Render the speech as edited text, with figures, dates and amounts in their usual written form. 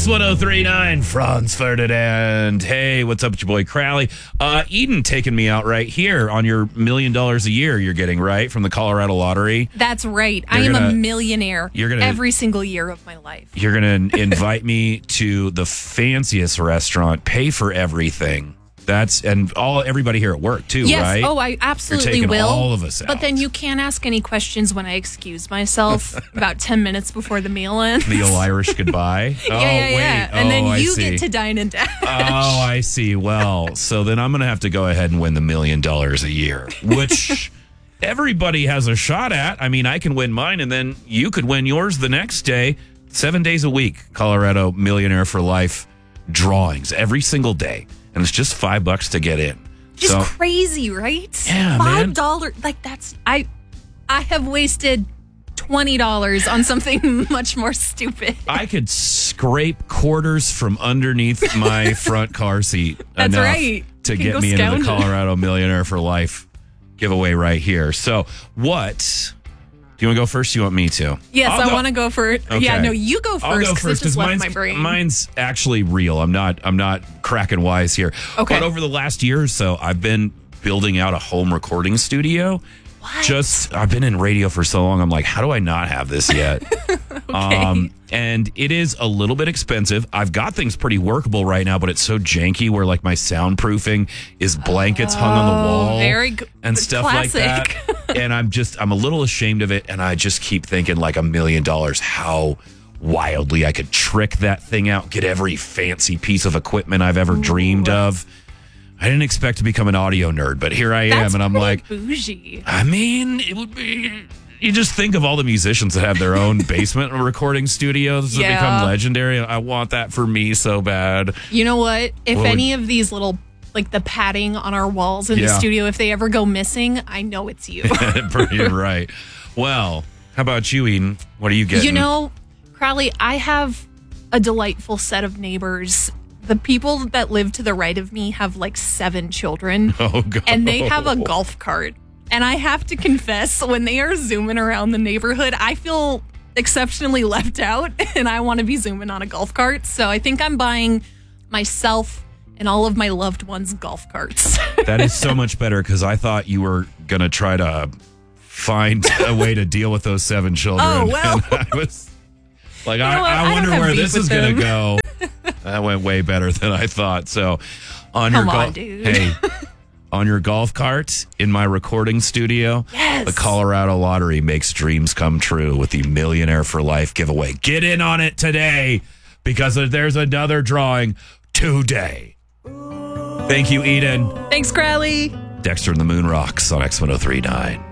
X1039, Franz Ferdinand. Hey, what's up, it's your boy Crowley. Eden taking me out right here on your $1 million a year you're getting, right, from the Colorado Lottery. That's right. I am a millionaire every single year of my life. You're going to invite me to the fanciest restaurant, pay for everything. Everybody here at work too, yes. right? Oh, I absolutely You're taking will. all of us out. But then you can't ask any questions when I excuse myself about 10 minutes before the meal ends. The old Irish goodbye. Yeah. And then you get to dine and dash. Oh, I see. Well, so then I'm going to have to go ahead and win the $1 million a year, which everybody has a shot at. I mean, I can win mine, and then you could win yours the next day. 7 days a week, Colorado Millionaire for Life drawings every single day. And it's just $5 to get in. Just crazy, right? Yeah, $5. Like I have wasted $20 on something much more stupid. I could scrape quarters from underneath my front car seat. That's right. To get me into the Colorado Millionaire for Life giveaway right here. So what... Do you want to go first? You want me to? Yes, I want to go first. Okay. Yeah, no, you go first. I'll go first because left my brain. Mine's actually real. I'm not cracking wise here. Okay. But over the last year or so, I've been building out a home recording studio. What? I've been in radio for so long. I'm like, how do I not have this yet? Okay. And it is a little bit expensive. I've got things pretty workable right now, but it's so janky where like my soundproofing is blankets hung on the wall and stuff classic. like that. And I'm a little ashamed of it. And I just keep thinking like $1 million, how wildly I could trick that thing out, get every fancy piece of equipment I've ever dreamed of. I didn't expect to become an audio nerd, but here I am, and I'm like, bougie. I mean, it would be. You just think of all the musicians that have their own basement recording studios that become legendary. I want that for me so bad. You know what? If any of these little, like the padding on our walls in the studio, if they ever go missing, I know it's you. You're right. Well, how about you, Eden? What are you getting? You know, Crowley, I have a delightful set of neighbors. The people that live to the right of me have like 7 children. Oh, God. And they have a golf cart. And I have to confess, when they are zooming around the neighborhood, I feel exceptionally left out. And I want to be zooming on a golf cart. So I think I'm buying myself and all of my loved ones golf carts. That is so much better, because I thought you were going to try to find a way to deal with those 7 children. Oh, well. And I was like, I wonder where this is going to go. That went way better than I thought. So on your golf cart in my recording studio, the Colorado Lottery makes dreams come true with the Millionaire for Life giveaway. Get in on it today, because there's another drawing today. Thank you, Eden. Thanks, Crowley. Dexter and the Moon Rocks on X1039.